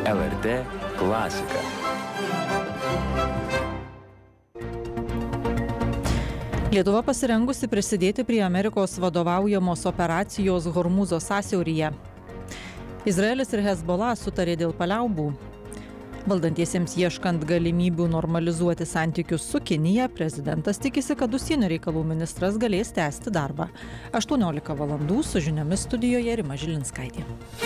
LRT klasika. Lietuva pasirengusi prisidėti prie Amerikos vadovaujamos operacijos Hormūzo sąsiauryje. Izraelis ir Hezbollah sutarė dėl paliaubų. Valdantiesiems ieškant galimybių normalizuoti santykius su Kinija, prezidentas tikisi, kad užsienio reikalų ministras galės tęsti darbą. 18 valandų su žiniomis studijoje Rima Žilinskaitė.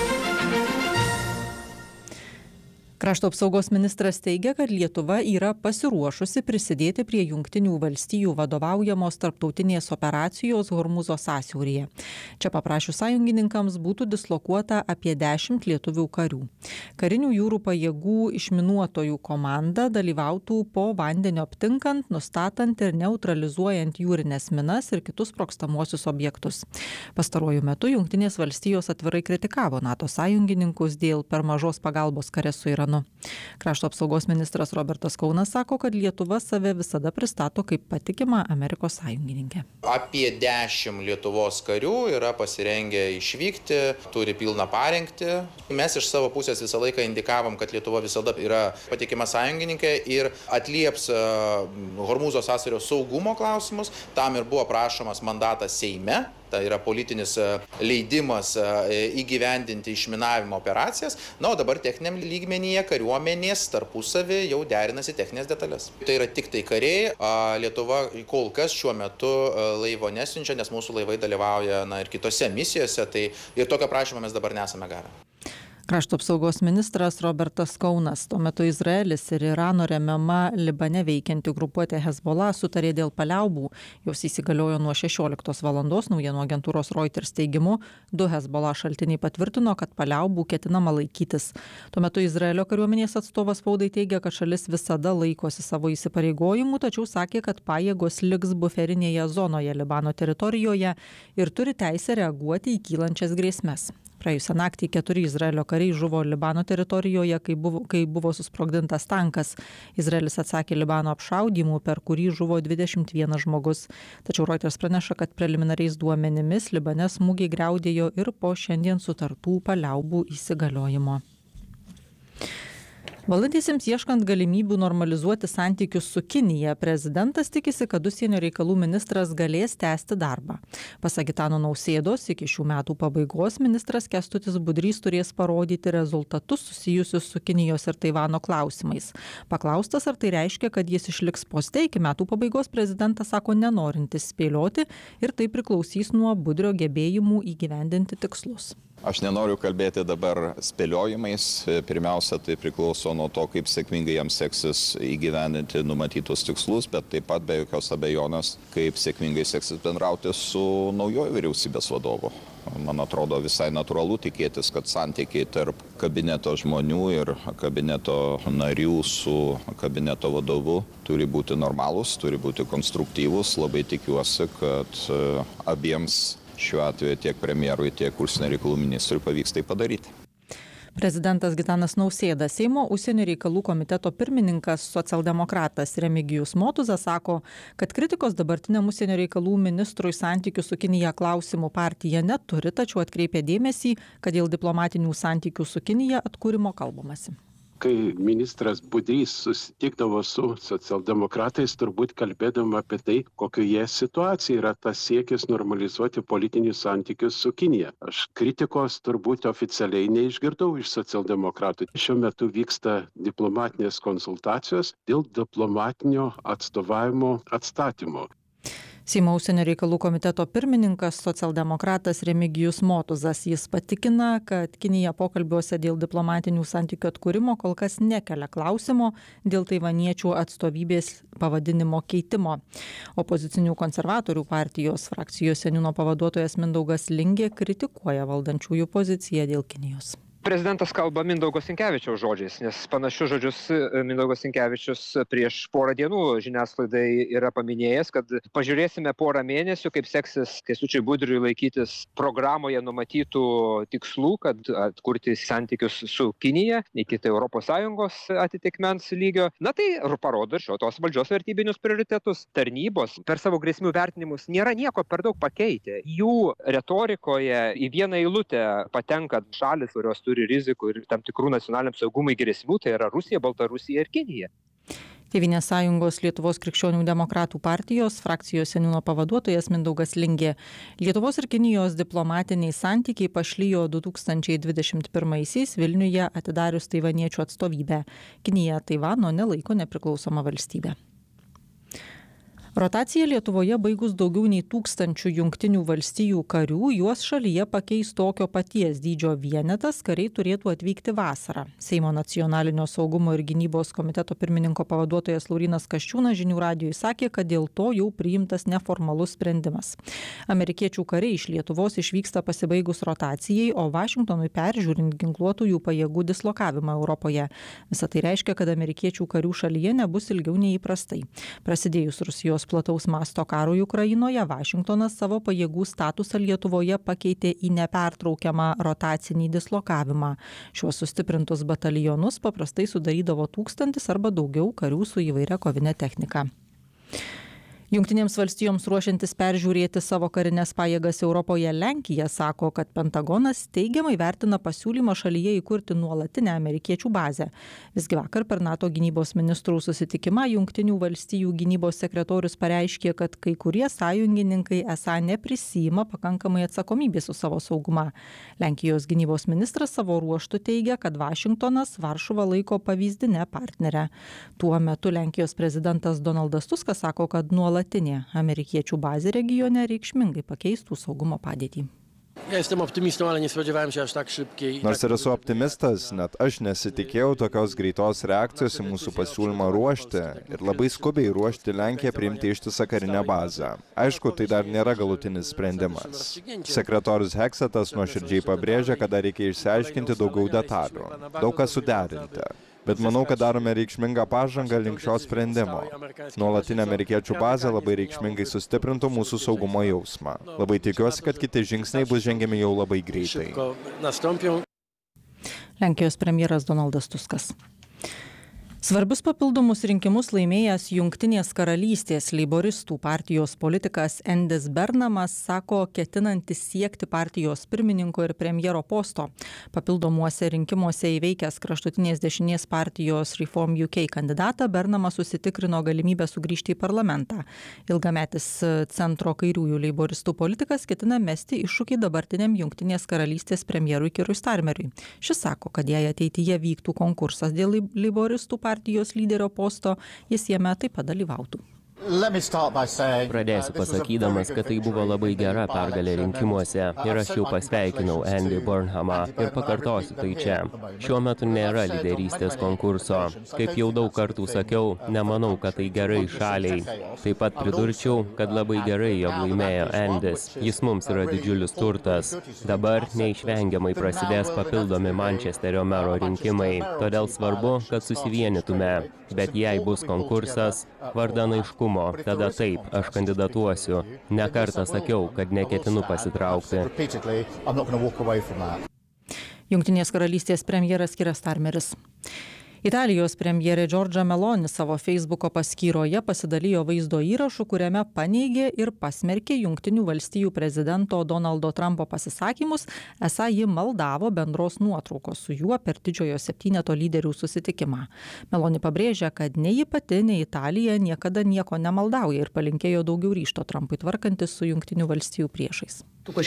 Krašto apsaugos ministras teigia, kad Lietuva yra pasiruošusi prisidėti prie Jungtinių valstijų vadovaujamos tarptautinės operacijos Hormūzo sąsiauryje. Čia paprašius sąjungininkams būtų dislokuota apie 10 lietuvių karių. Karinių jūrų pajėgų išminuotojų komanda dalyvautų po vandenio aptinkant, nustatant ir neutralizuojant jūrinės minas ir kitus sprogstamuosius objektus. Pastaruoju metu Jungtinės valstijos atvirai kritikavo NATO sąjungininkus dėl per mažos pagalbos kare su Iranu. Krašto apsaugos ministras Robertas Kaunas sako, kad Lietuva save visada pristato kaip patikimą Amerikos sąjungininkę. Apie 10 Lietuvos karių yra pasirengę išvykti, turi pilną parengtį. Mes iš savo pusės visą laiką indikavom, kad Lietuva visada yra patikima sąjungininkė ir atlieps Hormūzo sąsiaurio saugumo klausimus. Tam ir buvo prašomas mandatas Seime. Tai yra politinis leidimas įgyvendinti išminavimo operacijas. Na, o dabar techniniam lygmenyje kariuomenės tarpusavį jau derinasi techninės detalės. Tai yra tik tai kariai. Lietuva kol kas šiuo metu laivo nesiunčia, nes mūsų laivai dalyvauja ir kitose misijose. Tai ir tokio prašymo mes dabar nesame gavę. Krašto apsaugos ministras Robertas Kaunas. Tuo metu Izraelis ir Irano remiama Libane veikianti grupuotė Hezbollah sutarė dėl paliaubų. Jos įsigaliojo nuo 16 valandos. Naujienų agentūros Reuters teigimu, 2 Hezbollah šaltiniai patvirtino, kad paliaubų ketinama laikytis. Tuo metu Izraelio kariuomenės atstovas spaudai teigia, kad šalis visada laikosi savo įsipareigojimų, tačiau sakė, kad pajėgos liks buferinėje zonoje Libano teritorijoje ir turi teisę reaguoti į kylančias grėsmes. Praėjusią naktį 4 Izraelio kariai žuvo Libano teritorijoje, kai buvo susprogdintas tankas. Izraelis atsakė Libano apšaudymų, per kurį žuvo 21 žmogus. Tačiau Reuters praneša, kad preliminariais duomenimis Libane smūgiai griaudėjo ir po šiandien sutartų paliaubų įsigaliojimo. Valdantiesiems ieškant galimybių normalizuoti santykius su Kinija, prezidentas tikisi, kad užsienio reikalų ministras galės tęsti darbą. Pasak Gitano Nausėdos, iki šių metų pabaigos ministras Kęstutis Budrys turės parodyti rezultatus susijusius su Kinijos ir Taivano klausimais. Paklaustas, ar tai reiškia, kad jis išliks poste iki metų pabaigos, prezidentas sako nenorintis spėlioti ir tai priklausys nuo Budrio gebėjimų įgyvendinti tikslus. Aš nenoriu kalbėti dabar spėliojimais. Pirmiausia, tai priklauso nuo to, kaip sėkmingai jam seksis įgyvendinti numatytus tikslus, bet taip pat be jokios abejonės, kaip sėkmingai seksis bendrauti su naujojo vyriausybės vadovu. Man atrodo visai natūralu tikėtis, kad santykiai tarp kabineto žmonių ir kabineto narių su kabineto vadovu turi būti normalūs, turi būti konstruktyvūs. Labai tikiuosi, kad abiems šiuo atveju tiek premjerui, tiek užsienio reikalų ministrui pavyks tai padaryti. Prezidentas Gitanas Nausėda, Seimo užsienio reikalų komiteto pirmininkas, socialdemokratas Remigijus Motuzas sako, kad kritikos dabartiniam užsienio reikalų ministrui santykių su Kinija klausimų partija neturi, tačiau atkreipė dėmesį, kad dėl diplomatinių santykių su Kinija atkūrimo kalbamasi. Kai ministras Budrys susitikdavo su socialdemokratais, turbūt kalbėdama apie tai, kokioje situacijoje yra tas siekis normalizuoti politinius santykius su Kinija. Aš kritikos turbūt oficialiai neišgirdau iš socialdemokratų. Šiuo metu vyksta diplomatinės konsultacijos dėl diplomatinio atstovavimo atstatymo. Seimo užsienio reikalų komiteto pirmininkas, socialdemokratas Remigijus Motuzas. Jis patikina, kad Kinija pokalbiuose dėl diplomatinių santykių atkūrimo kol kas nekelia klausimo dėl taivaniečių atstovybės pavadinimo keitimo. Opozicinių konservatorių partijos frakcijos seniūno pavaduotojas Mindaugas Lingė kritikuoja valdančiųjų poziciją dėl Kinijos. Prezidentas kalba Mindaugo Sinkevičiaus žodžiais, nes panašius žodžius Mindaugas Sinkevičius prieš porą dienų žiniasklaidai yra paminėjęs, kad pažiūrėsime porą mėnesių, kaip seksis Kęstučiui Budriui laikytis programoje numatytų tikslų, kad atkurti santykius su Kinija iki ES atitikmens lygio. Na tai parodo šios valdžios vertybinius prioritetus. Tarnybos per savo grėsmių vertinimus nėra nieko per daug pakeitę. Jų retorikoje į vieną eilutę patenka šalis, kurios turi turi rizikų ir tam tikrų nacionaliniam saugumui grėsmių, tai yra Rusija, Baltarusija ir Kinija. Tėvynės sąjungos Lietuvos krikščionių demokratų partijos frakcijos seniūno pavaduotojas Mindaugas Lingė. Lietuvos ir Kinijos diplomatiniai santykiai pašlijo 2021-aisiais Vilniuje atidarius taivaniečių atstovybę. Kinija Taivano nelaiko nepriklausoma valstybė. Rotacija Lietuvoje baigus daugiau nei 1000 Jungtinių valstijų karių, juos šalyje pakeis tokio paties dydžio vienetas, kariai turėtų atvykti vasarą. Seimo nacionalinio saugumo ir gynybos komiteto pirmininko pavaduotojas Laurynas Kasčiūnas žinių radijui sakė, kad dėl to jau priimtas neformalus sprendimas. Amerikiečių kariai iš Lietuvos išvyksta pasibaigus rotacijai, o Vašingtonui peržiūrint ginkluotųjų pajėgų dislokavimą Europoje. Visą tai reiškia, kad amerikiečių karių šalyje nebus ilgiau nei įprastai. Prasidėjus Rusijos plataus masto karui Ukrainoje, Vašingtonas savo pajėgų statusą Lietuvoje pakeitė į nepertraukiamą rotacinį dislokavimą. Šiuos sustiprintus batalionus paprastai sudarydavo 1000 arba daugiau karių su įvairia kovine technika. Jungtinėms valstijoms ruošiantis peržiūrėti savo karinės pajėgas Europoje, Lenkija sako, kad Pentagonas teigiamai vertina pasiūlymą šalyje įkurti nuolatinę amerikiečių bazę. Visgi vakar per NATO gynybos ministrų susitikimą Jungtinių valstijų gynybos sekretorius pareiškė, kad kai kurie sąjungininkai esą neprisiima pakankamai atsakomybės už savo saugumą. Lenkijos gynybos ministras savo ruožtu teigia, kad Vašingtonas Varšuvą laiko pavyzdinę partnerę. Tuo metu Lenkijos prezidentas Donaldas Tuskas sako, kad nuolatinė amerikiečių bazė regione reikšmingai pakeistų saugumo padėtį. Nors ir esu optimistas, net aš nesitikėjau tokios greitos reakcijos į mūsų pasiūlymą ruošti ir labai skubiai ruošti Lenkiją priimti ištisą karinę bazę. Aišku, tai dar nėra galutinis sprendimas. Sekretorius Heksetas nuoširdžiai pabrėžia, kad dar reikia išsiaiškinti daugiau detalių, daug ką suderinti. Bet manau, kad darome reikšmingą pažangą link šio sprendimo. Nuolatinė amerikiečių bazė labai reikšmingai sustiprintų mūsų saugumo jausmą. Labai tikiuosi, kad kiti žingsniai bus žengiami jau labai greitai. Lenkijos premjeras Donaldas Tuskas. Svarbius papildomus rinkimus laimėjęs Jungtinės karalystės leiboristų partijos politikas Endis Bernamas sako, ketinantis siekti partijos pirmininko ir premjero posto. Papildomuose rinkimuose įveikęs kraštutinės dešinės partijos Reform UK kandidatą, Bernamas susitikrino galimybę sugrįžti į parlamentą. Ilgametis centro kairiųjų leiboristų politikas ketina mesti iššūkį dabartiniam Jungtinės karalystės premjerui Keirui Starmeriui. Šis sako, kad jei ateityje vyktų konkursas dėl leiboristų partijos lyderio posto, jis jame taip pat dalyvautų. Pradėsiu pasakydamas, kad tai buvo labai gera pergalė rinkimuose ir aš jau pasveikinau Andy Burnhamą ir pakartosiu tai čia. Šiuo metu nėra lyderystės konkurso. Kaip jau daug kartų sakiau, nemanau, kad tai gerai šaliai. Taip pat pridurčiau, kad labai gerai, jog laimėjo Andys. Jis mums yra didžiulis turtas. Dabar neišvengiamai prasidės papildomi Mančesterio mero rinkimai. Todėl svarbu, kad susivienytume. Bet jei bus konkursas, vardan aiškumo, tada taip, aš kandidatuosiu. Ne kartą sakiau, kad neketinu pasitraukti. Jungtinės karalystės premjeras Keiras Starmeris. Italijos premjerė Giorgia Meloni savo Facebooko paskyroje pasidalijo vaizdo įrašu, kuriame paneigė ir pasmerkė Jungtinių valstijų prezidento Donaldo Trumpo pasisakymus, esą ji maldavo bendros nuotraukos su juo per didžiojo septyneto lyderių susitikimą. Meloni pabrėžia, kad nei ji pati, nei Italija niekada nieko nemaldauja ir palinkėjo daugiau ryžto Trumpui tvarkantis su Jungtinių valstijų priešais.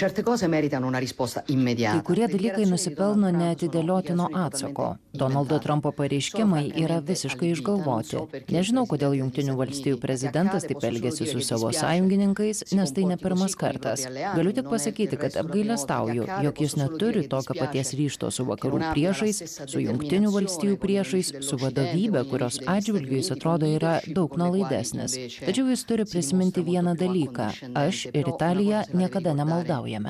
Kai kurie dalykai nusipelno neatidėliotino atsako. Donaldo Trumpo pareiškimai yra visiškai išgalvoti. Nežinau, kodėl Jungtinių valstijų prezidentas taip elgėsi su savo sąjungininkais, nes tai ne pirmas kartas. Galiu tik pasakyti, kad apgailestauju, jog jis neturi tokio paties ryžto su vakarų priešais, su Jungtinių valstijų priešais, su vadovybė, kurios atžvilgiu jis atrodo yra daug nuolaidesnis. Tačiau jis turi prisiminti vieną dalyką. Aš ir Italija niekada nemaldaujame.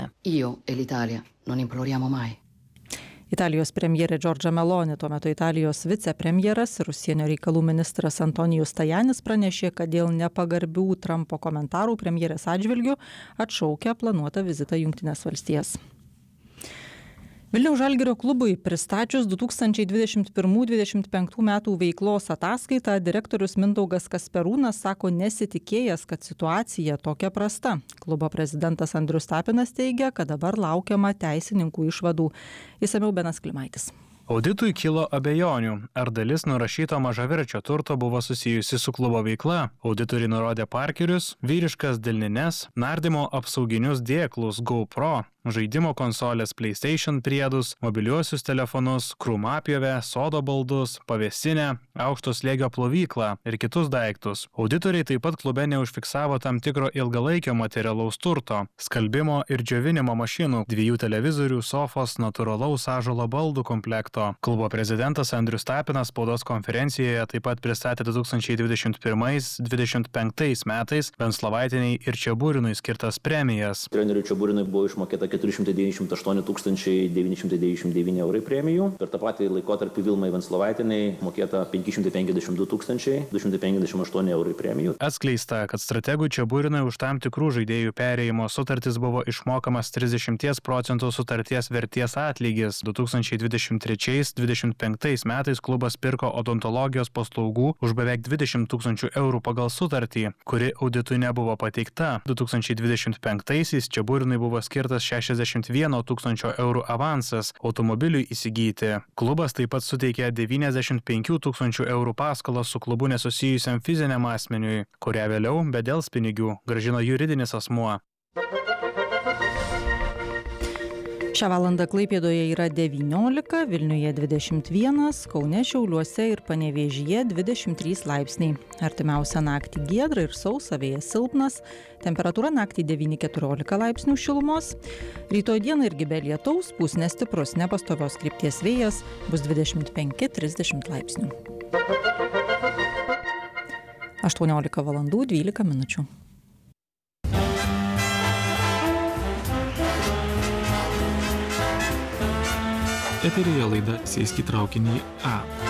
Italijos premjerė Giorgia Meloni, tuo metu Italijos vicepremjeras ir užsienio reikalų ministras Antonijus Tajanis pranešė, kad dėl nepagarbių Trumpo komentarų premjerės atžvilgiu atšaukia planuotą vizitą į Jungtines valstijas. Vilniaus Žalgirio klubui pristačius 2021-2025 metų veiklos ataskaitą, direktorius Mindaugas Kasperūnas sako nesitikėjęs, kad situacija tokia prasta. Klubo prezidentas Andrius Tapinas teigia, kad dabar laukiama teisininkų išvadų. Išsamiau Benas Klimaitis. Auditui kilo abejonių, ar dalis nurašyto mažaverčio turto buvo susijusi su klubo veikla. Auditoriai nurodė parkerius, vyriškas delnines, nardymo apsauginius dėklus GoPro, žaidimo konsolės PlayStation priedus, mobiliuosius telefonus, krūmapjovę, sodo baldus, pavėsinę, aukšto slėgio plovyklą ir kitus daiktus. Auditoriai taip pat klube neužfiksavo tam tikro ilgalaikio materialaus turto, skalbimo ir džiovinimo mašinų, 2 televizorių, sofos, natūralaus ąžuolo baldų komplekto. Klubo prezidentas Andrius Tapinas spaudos konferencijoje taip pat pristatė 2021-2025 metais Venclovaitienei ir Čiaburinui skirtas premijas. Treneriui Čiaburinui buvo išmokėta 498 999 eurai premijų. Per tą patį laikotarpį Vilmai Venclovaitienei mokėta 552 258 eurai premijų. Atskleista, kad strategui Čiaburinui už tam tikrų žaidėjų perėjimo sutartis buvo išmokamas 30% sutarties vertės atlygis. 2023-2025 metais klubas pirko odontologijos paslaugų už beveik 20 000 eurų pagal sutartį, kuri auditui nebuvo pateikta. 2025-aisiais Čiaburinui buvo skirtas 61 000 eurų avansas automobiliui įsigyti. Klubas taip pat suteikė 95 000 eurų paskolą su klubu nesusijusiam fiziniam asmeniui, kurią vėliau be delspinigių grąžino juridinis asmuo. Šią valandą Klaipėdoje yra 19, Vilniuje 21, Kaune, Šiauliuose ir Panevėžyje 23 laipsniai. Artimiausią naktį giedra ir sausa, vėjas silpnas, temperatūra naktį 9-14 laipsnių šilumos. Rytoj dieną irgi be lietaus, pūs nestiprus, nepastovios krypties vėjas, bus 25-30 laipsnių. 18 valandų 12 minučių. Eteryje laida Sėsk į traukinį A.